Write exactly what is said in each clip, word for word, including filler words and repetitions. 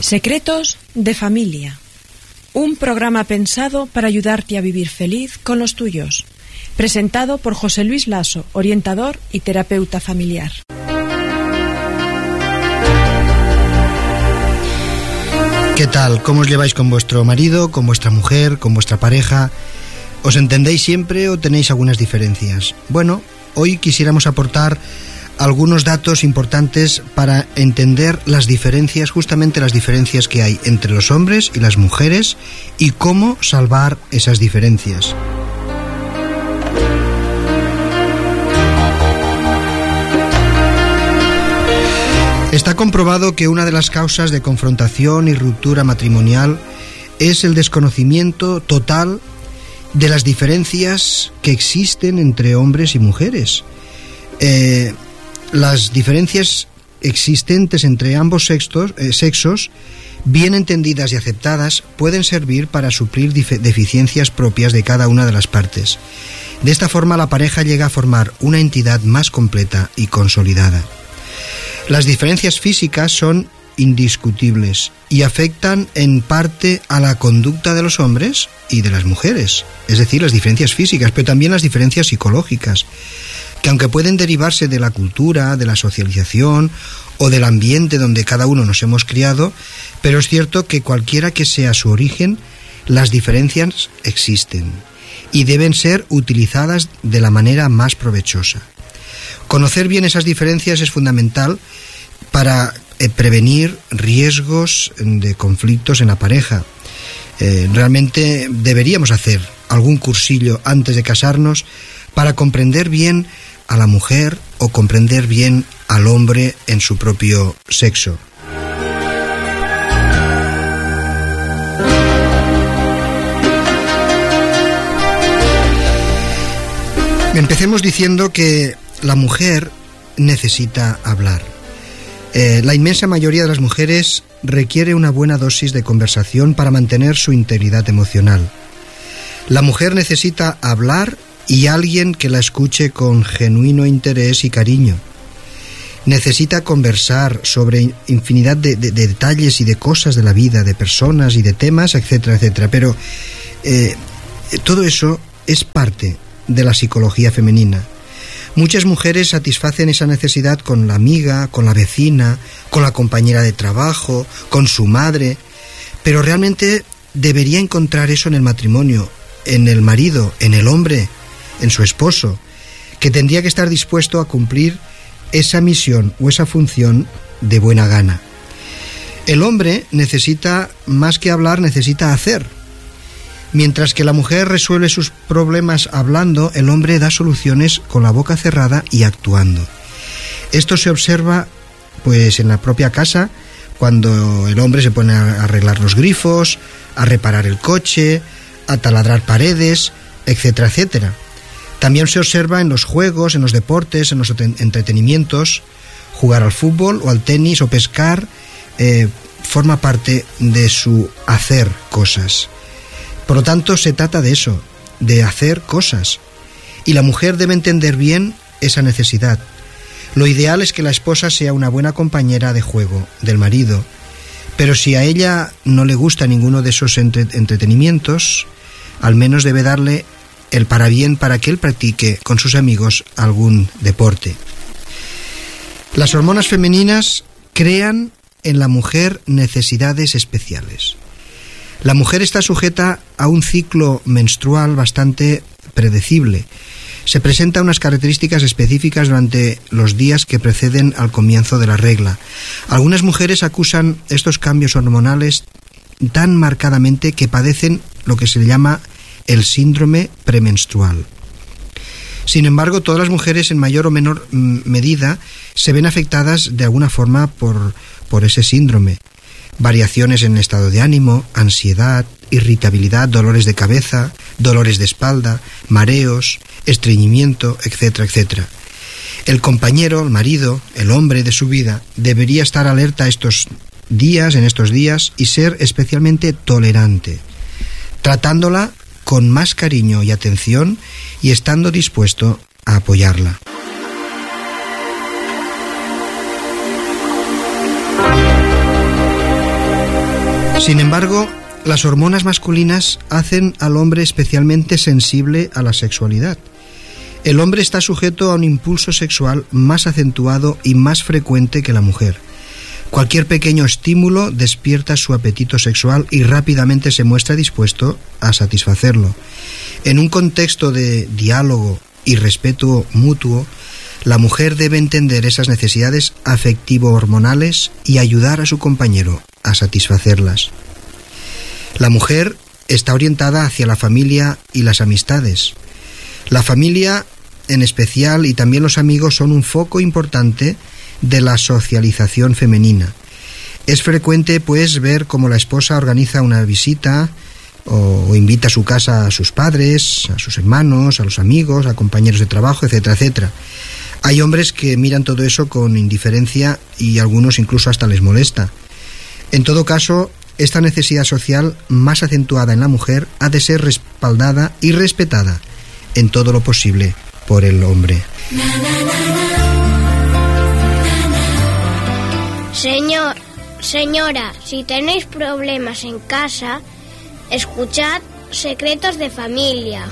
Secretos de familia. Un programa pensado para ayudarte a vivir feliz con los tuyos. Presentado por José Luis Lasso, orientador y terapeuta familiar. ¿Qué tal? ¿Cómo os lleváis con vuestro marido, con vuestra mujer, con vuestra pareja? ¿Os entendéis siempre o tenéis algunas diferencias? Bueno, hoy quisiéramos aportar algunos datos importantes para entender las diferencias, justamente las diferencias que hay entre los hombres y las mujeres y cómo salvar esas diferencias. Está comprobado que una de las causas de confrontación y ruptura matrimonial es el desconocimiento total de las diferencias que existen entre hombres y mujeres. Eh, las diferencias existentes entre ambos sexos, eh, sexos, bien entendidas y aceptadas, pueden servir para suplir dif- deficiencias propias de cada una de las partes. De esta forma, la pareja llega a formar una entidad más completa y consolidada. Las diferencias físicas son indiscutibles y afectan en parte a la conducta de los hombres y de las mujeres, es decir, las diferencias físicas, pero también las diferencias psicológicas, que aunque pueden derivarse de la cultura, de la socialización o del ambiente donde cada uno nos hemos criado, pero es cierto que cualquiera que sea su origen, las diferencias existen y deben ser utilizadas de la manera más provechosa. Conocer bien esas diferencias es fundamental para eh, prevenir riesgos de conflictos en la pareja. Eh, realmente deberíamos hacer algún cursillo antes de casarnos para comprender bien a la mujer o comprender bien al hombre en su propio sexo. Empecemos diciendo que la mujer necesita hablar. Eh, la inmensa mayoría de las mujeres requiere una buena dosis de conversación para mantener su integridad emocional. La mujer necesita hablar y alguien que la escuche con genuino interés y cariño. Necesita conversar sobre infinidad de, de, de detalles y de cosas de la vida, de personas y de temas, etcétera, etcétera. Pero eh, todo eso es parte de la psicología femenina. Muchas mujeres satisfacen esa necesidad con la amiga, con la vecina, con la compañera de trabajo, con su madre, pero realmente debería encontrar eso en el matrimonio, en el marido, en el hombre, en su esposo, que tendría que estar dispuesto a cumplir esa misión o esa función de buena gana. El hombre necesita, más que hablar, necesita hacer. Mientras que la mujer resuelve sus problemas hablando, el hombre da soluciones con la boca cerrada y actuando. Esto se observa pues en la propia casa, cuando el hombre se pone a arreglar los grifos, a reparar el coche, a taladrar paredes, etcétera, etcétera. También se observa en los juegos, en los deportes, en los entretenimientos. Jugar al fútbol o al tenis o pescar eh, forma parte de su hacer cosas. Por lo tanto, se trata de eso, de hacer cosas. Y la mujer debe entender bien esa necesidad. Lo ideal es que la esposa sea una buena compañera de juego del marido. Pero si a ella no le gusta ninguno de esos entre- entretenimientos, al menos debe darle el parabién para que él practique con sus amigos algún deporte. Las hormonas femeninas crean en la mujer necesidades especiales. La mujer está sujeta a un ciclo menstrual bastante predecible. Se presentan unas características específicas durante los días que preceden al comienzo de la regla. Algunas mujeres acusan estos cambios hormonales tan marcadamente que padecen lo que se llama el síndrome premenstrual. Sin embargo, todas las mujeres en mayor o menor medida se ven afectadas de alguna forma por, por ese síndrome. Variaciones en el estado de ánimo, ansiedad, irritabilidad, dolores de cabeza, dolores de espalda, mareos, estreñimiento, etcétera, etcétera. El compañero, el marido, el hombre de su vida debería estar alerta a estos días, en estos días, y ser especialmente tolerante, tratándola con más cariño y atención y estando dispuesto a apoyarla. Sin embargo, las hormonas masculinas hacen al hombre especialmente sensible a la sexualidad. El hombre está sujeto a un impulso sexual más acentuado y más frecuente que la mujer. Cualquier pequeño estímulo despierta su apetito sexual y rápidamente se muestra dispuesto a satisfacerlo. En un contexto de diálogo y respeto mutuo, la mujer debe entender esas necesidades afectivo-hormonales y ayudar a su compañero a satisfacerlas. La mujer está orientada hacia la familia y las amistades. La familia, en especial, y también los amigos, son un foco importante de la socialización femenina. Es frecuente, pues, ver cómo la esposa organiza una visita o, o invita a su casa a sus padres, a sus hermanos, a los amigos, a compañeros de trabajo, etcétera, etcétera. Hay hombres que miran todo eso con indiferencia y a algunos incluso hasta les molesta. En todo caso, esta necesidad social más acentuada en la mujer ha de ser respaldada y respetada en todo lo posible por el hombre. Señor, señora, si tenéis problemas en casa, escuchad Secretos de Familia.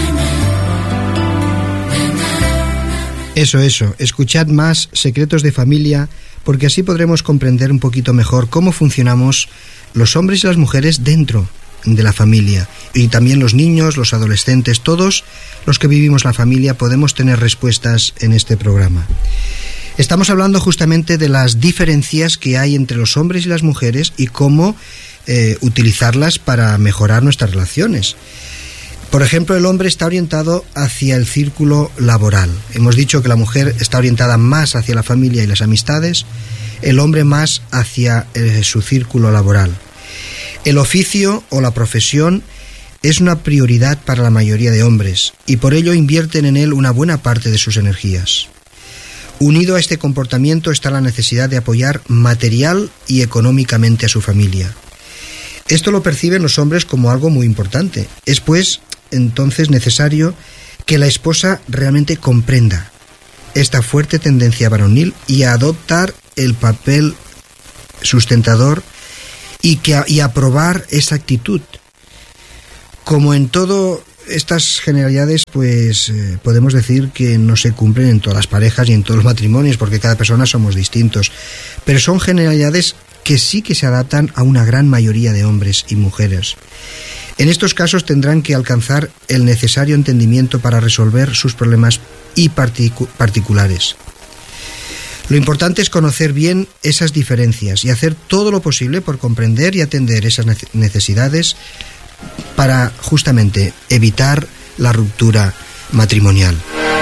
Eso, eso, escuchad más Secretos de Familia, porque así podremos comprender un poquito mejor cómo funcionamos los hombres y las mujeres dentro de la familia. Y también los niños, los adolescentes, todos los que vivimos la familia podemos tener respuestas en este programa. Estamos hablando justamente de las diferencias que hay entre los hombres y las mujeres y cómo eh, utilizarlas para mejorar nuestras relaciones. Por ejemplo, el hombre está orientado hacia el círculo laboral. Hemos dicho que la mujer está orientada más hacia la familia y las amistades, el hombre más hacia eh, su círculo laboral. El oficio o la profesión es una prioridad para la mayoría de hombres y por ello invierten en él una buena parte de sus energías. Unido a este comportamiento está la necesidad de apoyar material y económicamente a su familia. Esto lo perciben los hombres como algo muy importante. Es pues entonces necesario que la esposa realmente comprenda esta fuerte tendencia varonil y a adoptar el papel sustentador y, que, y aprobar esa actitud. Como en todo estas generalidades, pues eh, podemos decir que no se cumplen en todas las parejas y en todos los matrimonios, porque cada persona somos distintos, pero son generalidades que sí que se adaptan a una gran mayoría de hombres y mujeres. En estos casos tendrán que alcanzar el necesario entendimiento para resolver sus problemas y particu- particulares. Lo importante es conocer bien esas diferencias y hacer todo lo posible por comprender y atender esas necesidades para justamente evitar la ruptura matrimonial.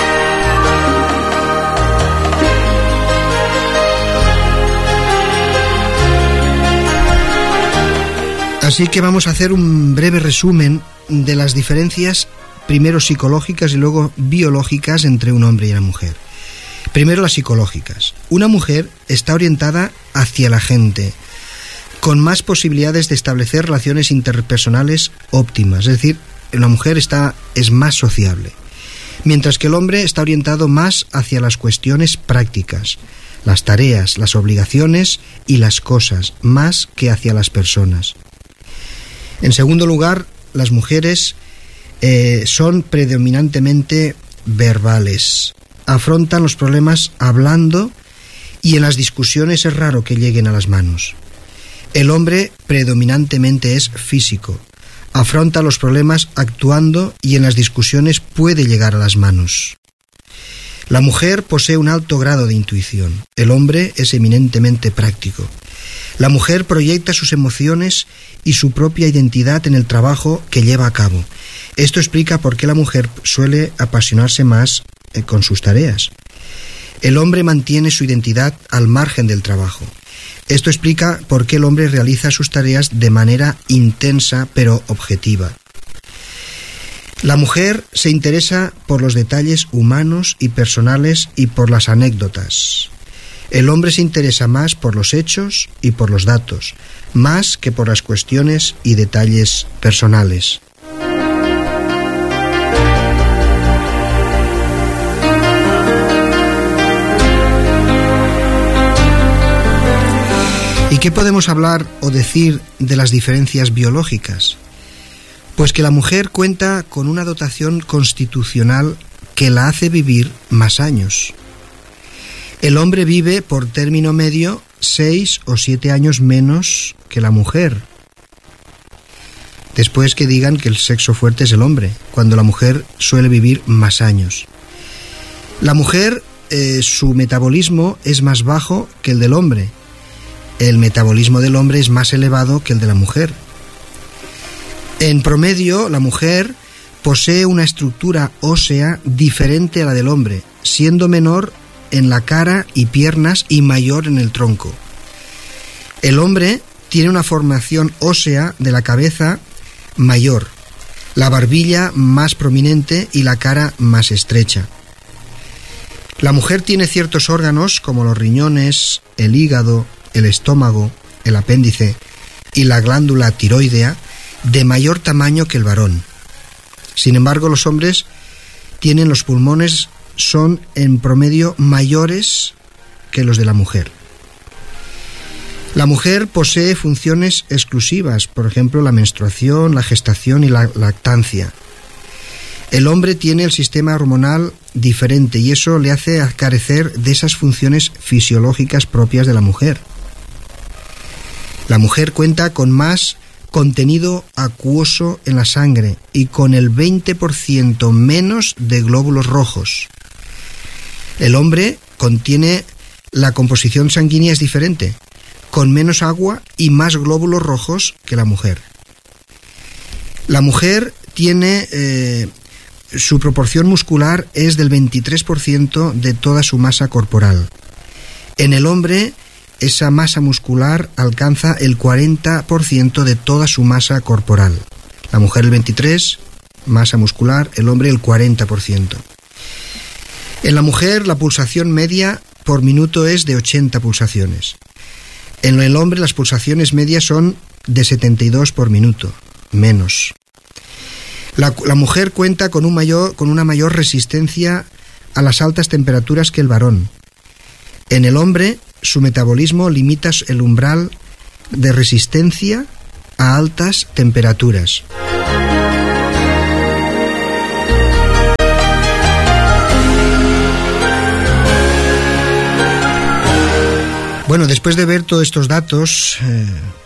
Así que vamos a hacer un breve resumen de las diferencias, primero psicológicas y luego biológicas, entre un hombre y una mujer. Primero las psicológicas. Una mujer está orientada hacia la gente, con más posibilidades de establecer relaciones interpersonales óptimas, es decir, la mujer está, es más sociable, mientras que el hombre está orientado más hacia las cuestiones prácticas, las tareas, las obligaciones y las cosas, más que hacia las personas. En segundo lugar, las mujeres eh, son predominantemente verbales, afrontan los problemas hablando y en las discusiones es raro que lleguen a las manos. El hombre predominantemente es físico, afronta los problemas actuando y en las discusiones puede llegar a las manos. La mujer posee un alto grado de intuición, el hombre es eminentemente práctico. La mujer proyecta sus emociones y su propia identidad en el trabajo que lleva a cabo. Esto explica por qué la mujer suele apasionarse más eh, con sus tareas. El hombre mantiene su identidad al margen del trabajo. Esto explica por qué el hombre realiza sus tareas de manera intensa pero objetiva. La mujer se interesa por los detalles humanos y personales y por las anécdotas. El hombre se interesa más por los hechos y por los datos, más que por las cuestiones y detalles personales. Y ¿Y qué podemos hablar o decir de las diferencias biológicas? Pues que la mujer cuenta con una dotación constitucional que la hace vivir más años. El hombre vive, por término medio, seis o siete años menos que la mujer. Después que digan que el sexo fuerte es el hombre, cuando la mujer suele vivir más años. La mujer, eh, su metabolismo es más bajo que el del hombre. El metabolismo del hombre es más elevado que el de la mujer. En promedio, la mujer posee una estructura ósea diferente a la del hombre, siendo menor en la cara y piernas y mayor en el tronco. El hombre tiene una formación ósea de la cabeza mayor, la barbilla más prominente y la cara más estrecha. La mujer tiene ciertos órganos como los riñones, el hígado, el estómago, el apéndice y la glándula tiroidea de mayor tamaño que el varón. Sin embargo, los hombres tienen los pulmones son en promedio mayores que los de la mujer. La mujer posee funciones exclusivas, por ejemplo, la menstruación, la gestación y la lactancia. El hombre tiene el sistema hormonal diferente y eso le hace carecer de esas funciones fisiológicas propias de la mujer. La mujer cuenta con más contenido acuoso en la sangre y con el veinte por ciento menos de glóbulos rojos. El hombre contiene, la composición sanguínea es diferente, con menos agua y más glóbulos rojos que la mujer. La mujer tiene, eh, su proporción muscular es del veintitrés por ciento de toda su masa corporal. En el hombre, esa masa muscular alcanza el cuarenta por ciento de toda su masa corporal. La mujer el veintitrés por ciento, masa muscular, el hombre el cuarenta por ciento. En la mujer la pulsación media por minuto es de ochenta pulsaciones. En el hombre las pulsaciones medias son de setenta y dos por minuto, menos. La, la mujer cuenta con, un mayor, con una mayor resistencia a las altas temperaturas que el varón. En el hombre, su metabolismo limita el umbral de resistencia a altas temperaturas. Bueno, después de ver todos estos datos, eh,